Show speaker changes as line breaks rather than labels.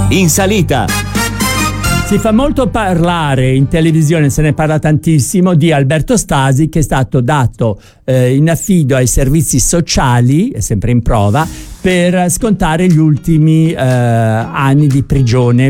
In salita.
Si fa molto parlare in televisione, se ne parla tantissimo, di Alberto Stasi, che è stato dato in affido ai servizi sociali, è sempre in prova, per scontare gli ultimi anni di prigione